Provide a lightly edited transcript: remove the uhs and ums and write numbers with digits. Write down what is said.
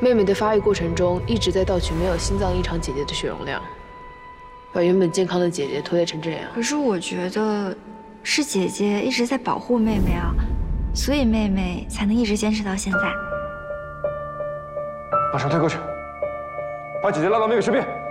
妹妹的发育过程中一直在盗取没有心脏异常姐姐的血容量，把原本健康的姐姐拖累成这样。 可是我觉得，是姐姐一直在保护妹妹啊，所以妹妹才能一直坚持到现在。 马上推过去，把姐姐拉到妹妹身边。